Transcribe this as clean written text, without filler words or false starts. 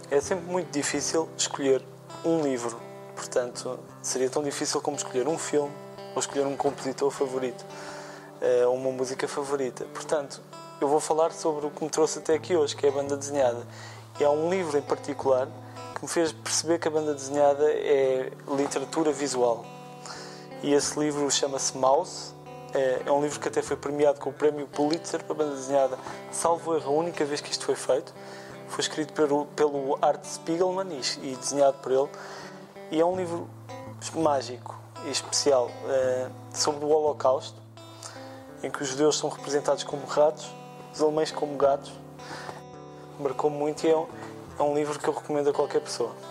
É sempre muito difícil escolher um livro, portanto, seria tão difícil como escolher um filme ou escolher um compositor favorito, ou uma música favorita. Portanto, eu vou falar sobre o que me trouxe até aqui hoje, que é a banda desenhada. E há um livro em particular que me fez perceber que a banda desenhada é literatura visual. E esse livro chama-se Mouse. É um livro que até foi premiado com o prémio Pulitzer para a banda desenhada, salvo erro, a única vez que isto foi feito. Foi escrito pelo Art Spiegelman e desenhado por ele. E é um livro mágico e especial sobre o Holocausto, em que os judeus são representados como ratos, os alemães como gatos. Marcou-me muito e é um livro que eu recomendo a qualquer pessoa.